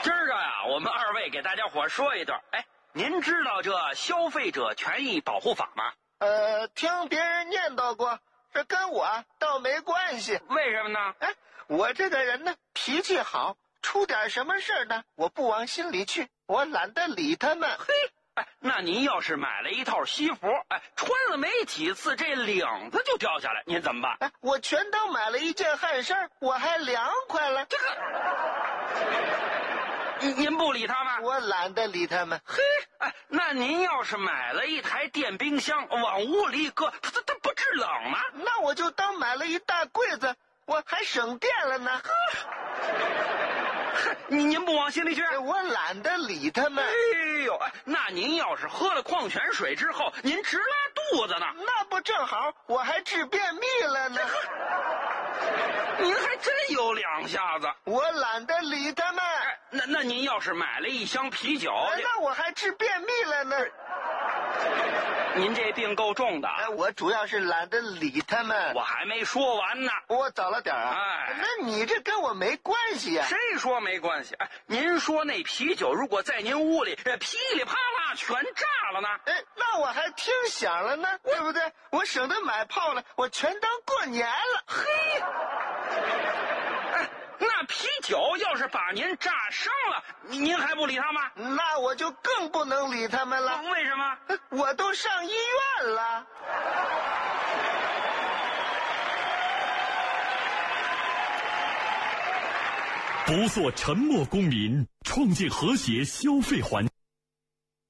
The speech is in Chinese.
今儿个呀，我们二位给大家伙说一段。哎，您知道这消费者权益保护法吗？ 听别人念叨过，这跟我倒没关系。 为什么呢？ 哎，我这个人呢，脾气好，出点什么事呢，我不往心里去，我懒得理他们。 嘿，哎，那您要是买了一套西服，哎，穿了没几次，这领子就掉下来，您怎么办？ 哎，我全当买了一件汗衫，我还凉快了。 这个，您不理他们？ 我懒得理他们。 嘿，哎，那您要是买了一台电冰箱，往屋里一搁，它不制冷吗？ 那我就当买了一大柜子，我还省电了呢。 您不往心里去？ 我懒得理他们。 哎呦，那您要是喝了矿泉水之后，您直拉肚子呢？ 那不正好，我还治便秘了呢。 您还真有两下子。 我懒得理他们。 哎，那您要是买了一箱啤酒， 那我还治便秘了呢。 您这病够重的。 哎，我主要是懒得理他们。 我还没说完呢。 我早了点啊。 哎， 那你这跟我没关系啊。 谁说没关系？哎，您说那啤酒如果在您屋里噼里啪啦全炸了呢？ 哎，那我还听响了呢，对不对？我省得买炮了，我全当过年了。 嘿，哎，那啤酒要是把您炸伤了，您还不理他吗？ 那我就更不能理他们了。 为什么？ 我都上医院了。 不做沉默公民，创建和谐消费环境。